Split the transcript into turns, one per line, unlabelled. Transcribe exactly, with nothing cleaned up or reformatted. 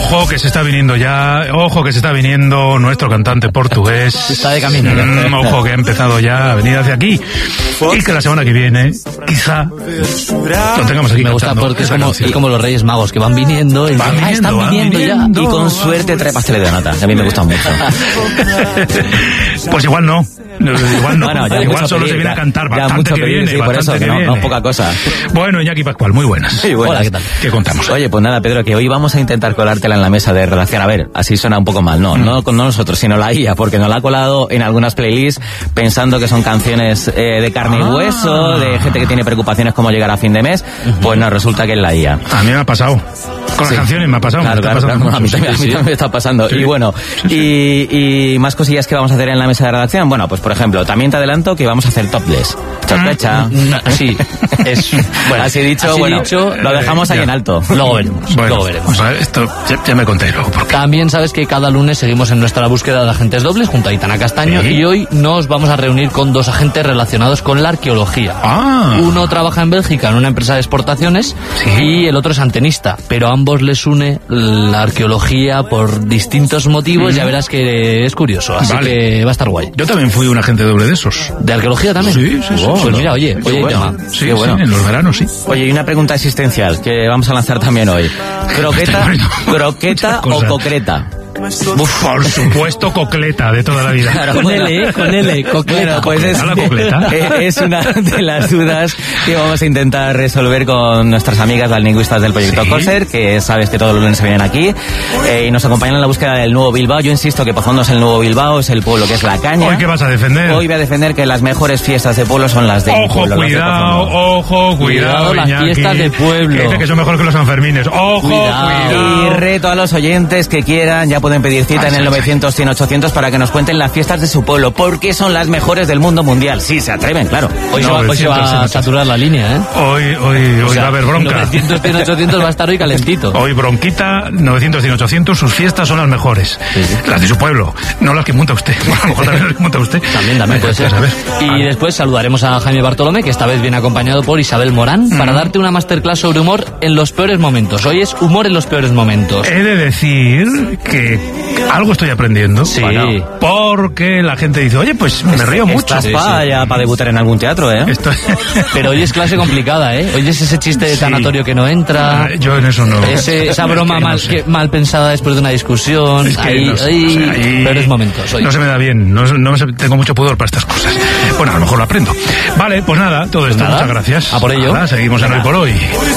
Ojo que se está viniendo ya, ojo que se está viniendo nuestro cantante portugués.
Está de camino.
Mm, ojo que ha empezado ya a venir hacia aquí. Y que la semana que viene, quizá, lo tengamos aquí.
Me gusta porque es como, es como los Reyes Magos que van viniendo y
van
dicen,
viniendo,
ah, están
van
viniendo,
viniendo
ya.
Y con suerte trae pasteles de nata, que a mí me gustan mucho.
Pues igual no. Igual no.
Bueno, ya
igual
mucho
solo
pedir,
se viene
ya,
a cantar
ya
bastante
mucho
que
pedir,
viene,
sí, por
bastante
eso,
que
que no,
viene.
no poca cosa.
Bueno, Iñaki Pascual, muy buenas.
Sí, buenas.
Hola, ¿qué tal?
¿Qué contamos?
Oye, pues nada, Pedro, que hoy vamos a intentar colártela en la mesa de redacción. A ver, así suena un poco mal, no, mm. no, no nosotros, sino la I A, porque nos la ha colado en algunas playlists pensando que son canciones eh, de carne
ah.
y hueso, de gente que tiene preocupaciones como llegar a fin de mes, uh-huh. Pues no, resulta que es la I A.
A mí me ha pasado. Con sí. las canciones me ha pasado.
Claro,
me
claro,
claro.
Bueno, a mí, también, a mí también me está pasando. Sí. Y bueno, sí, sí. Y, y más cosillas que vamos a hacer en la mesa de redacción. Bueno, pues por ejemplo, también te adelanto que vamos a hacer topless. Sospecha.
No, sí, es,
bueno, así dicho,
así
bueno,
dicho,
lo dejamos eh, ahí
ya.
en alto.
Luego veremos,
bueno,
luego veremos.
Pues, esto ya, ya me conté luego.
También sabes que cada lunes seguimos en nuestra búsqueda de agentes dobles junto a Aitana Castaño, ¿sí? Y hoy nos vamos a reunir con dos agentes relacionados con la arqueología.
Ah.
Uno trabaja en Bélgica en una empresa de exportaciones, ¿sí? Y el otro es antenista, pero a ambos les une la arqueología por distintos motivos, mm. Ya verás que es curioso, así vale. Que va a estar guay.
Yo también fui un agente doble de esos.
¿De arqueología también?
Sí, sí,
oh,
sí.
Pues mira, oye, oye,
bueno.
Llama.
Sí,
bueno.
Sí, en los veranos, sí.
Oye, y una pregunta existencial que vamos a lanzar también hoy. ¿Croqueta, croqueta o concreta?
Uf, por supuesto, cocleta de toda la vida.
Claro, con L, con L, cocleta.
Bueno, pues es,
la cocleta.
Es una de las dudas que vamos a intentar resolver con nuestras amigas las lingüistas del proyecto ¿sí? Coser, que sabes que todos los lunes se vienen aquí eh, y nos acompañan en la búsqueda del nuevo Bilbao. Yo insisto que Pozondo es el nuevo Bilbao, es el pueblo que es la caña.
¿Hoy qué vas a defender?
Hoy voy a defender que las mejores fiestas de pueblo son las de
ojo,
pueblo.
Cuidado, ojo, cuidado,
cuidado. Las
Iñaki,
fiestas de pueblo.
Que dice que son mejor que los Sanfermines. Ojo, cuidado. cuidado.
Y reto a los oyentes que quieran, ya pueden pedir cita ay, en el novecientos, cien, ochocientos para que nos cuenten las fiestas de su pueblo, porque son las mejores del mundo mundial. Sí, se atreven, claro.
Hoy, no, se, va, hoy se va a saturar la línea, ¿eh?
Hoy, hoy, hoy o sea, va a haber bronca.
novecientos, cien, ochocientos va a estar hoy calentito.
Hoy bronquita, novecientos, cien, ochocientos, sus fiestas son las mejores. Sí, sí. Las de su pueblo, no las que monta usted. Bueno, a lo mejor también las que monta usted.
También, también puede ser.
Saber.
Y vale. Después saludaremos a Jaime Bartolomé, que esta vez viene acompañado por Isabel Morán, mm. para darte una masterclass sobre humor en los peores momentos. Hoy es humor en los peores momentos.
He de decir que algo estoy aprendiendo.
Sí.
Bueno, porque la gente dice, oye, pues me río mucho.
Estás sí, para sí. ya para debutar en algún teatro, ¿eh?
Esto...
Pero hoy es clase complicada, ¿eh? Hoy es ese chiste de tanatorio sí. que no entra.
Yo en eso no.
Ese, esa broma es que mal, no sé. que, mal pensada después de una discusión.
Es que
ahí,
no sé,
ahí,
o sea, ahí
peores momentos. Hoy.
No se me da bien. No, no me, tengo mucho pudor para estas cosas. Bueno, a lo mejor lo aprendo. Vale, pues nada, todo esto.
Pues nada,
muchas gracias.
A por ello.
Nada, seguimos en Hoy por Hoy.